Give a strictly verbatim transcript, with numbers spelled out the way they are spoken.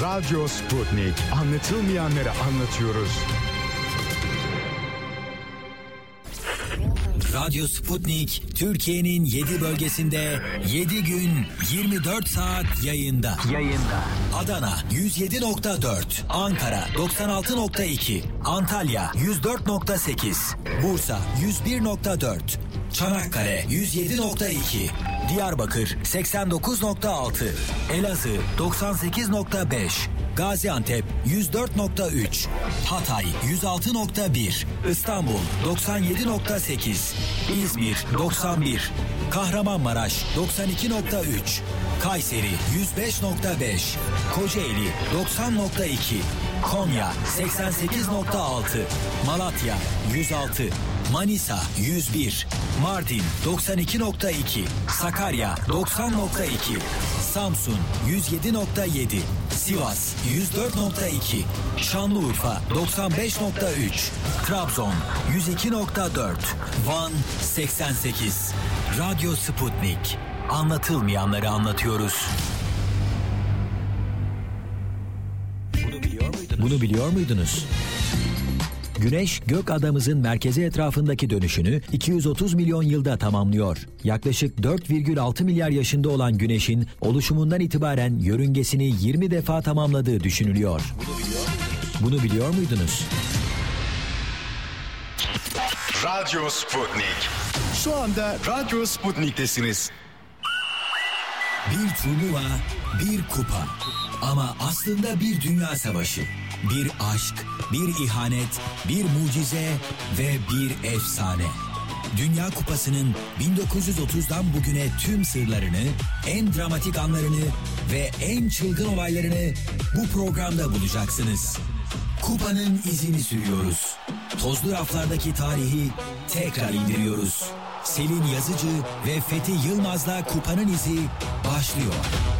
Radyo Sputnik. Anlatılmayanları anlatıyoruz. Radyo Sputnik, Türkiye'nin yedi bölgesinde yedi gün yirmi dört saat yayında. Yayında. Adana yüz yedi nokta dört, Ankara doksan altı nokta iki, Antalya yüz dört nokta sekiz, Bursa yüz bir nokta dört, Çanakkale yüz yedi nokta iki, Diyarbakır seksen dokuz nokta altı, Elazığ doksan sekiz nokta beş, Gaziantep yüz dört nokta üç, Hatay yüz altı nokta bir, İstanbul doksan yedi nokta sekiz, İzmir doksan bir, Kahramanmaraş doksan iki nokta üç, Kayseri yüz beş nokta beş, Kocaeli doksan nokta iki, Konya seksen sekiz nokta altı, Malatya yüz altı, Manisa yüz bir, Mardin doksan iki nokta iki, Sakarya doksan nokta iki, Samsun yüz yedi nokta yedi, Sivas yüz dört nokta iki, Şanlıurfa doksan beş nokta üç, Trabzon yüz iki nokta dört, Van seksen sekiz. Radyo Sputnik. Anlatılmayanları anlatıyoruz. Bunu biliyor muydunuz? Bunu biliyor muydunuz? Güneş, gök adamımızın merkezi etrafındaki dönüşünü iki yüz otuz milyon yılda tamamlıyor. Yaklaşık dört virgül altı milyar yaşında olan Güneş'in oluşumundan itibaren yörüngesini yirmi defa tamamladığı düşünülüyor. Bunu biliyor muydunuz? Radyo Sputnik. Şu anda Radyo Sputnik'tesiniz. Bir turnuva, bir kupa. Ama aslında bir dünya savaşı. Bir aşk, bir ihanet, bir mucize ve bir efsane. Dünya Kupası'nın bin dokuz yüz otuzdan bugüne tüm sırlarını, en dramatik anlarını ve en çılgın olaylarını bu programda bulacaksınız. Kupanın izini sürüyoruz. Tozlu raflardaki tarihi tekrar indiriyoruz. Selin Yazıcı ve Fethi Yılmaz'la Kupanın izi başlıyor.